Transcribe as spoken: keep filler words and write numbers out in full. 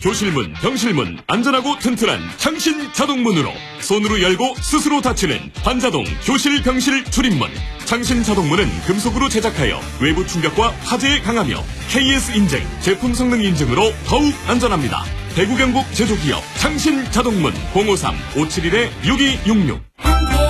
교실문, 병실문 안전하고 튼튼한 창신 자동문으로 손으로 열고 스스로 닫히는 반자동 교실, 병실 출입문. 창신 자동문은 금속으로 제작하여 외부 충격과 화재에 강하며 케이에스 인증, 제품 성능 인증으로 더욱 안전합니다. 대구 경북 제조기업 창신 자동문 공오삼 오칠일 육이육육.